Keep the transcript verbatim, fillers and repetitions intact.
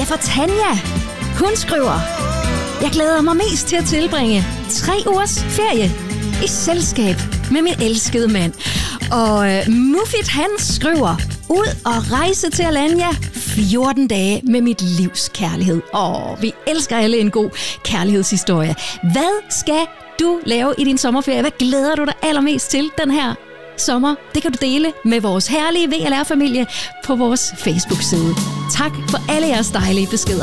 Ja, for Tanja, hun skriver: jeg glæder mig mest til at tilbringe tre ugers ferie i selskab med min elskede mand. Og øh, Muffit, han skriver: ud og rejse til Alanya fjorten dage med mit livs kærlighed. Åh, vi elsker alle en god kærlighedshistorie. Hvad skal du lave i din sommerferie? Hvad glæder du dig allermest til den her sommer? Det kan du dele med vores herlige V L R-familie på vores Facebook-side. Tak for alle jeres dejlige beskeder.